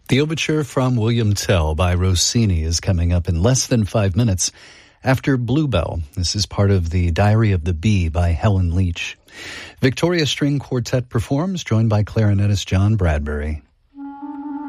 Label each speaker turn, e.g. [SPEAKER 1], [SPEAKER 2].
[SPEAKER 1] The overture from William Tell by Rossini is coming up in less than 5 minutes after Bluebell. This is part of the Diary of the Bee by Helen Leach. Victoria String Quartet performs, joined by clarinetist John Bradbury.